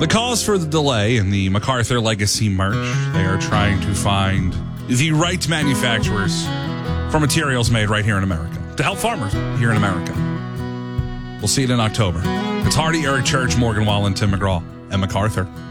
The cause for the delay in the MacArthur Legacy merch, they are trying to find the right manufacturers for materials made right here in America to help farmers here in America. We'll see it in October. It's Hardy, Eric Church, Morgan Wallen, Tim McGraw, and MacArthur.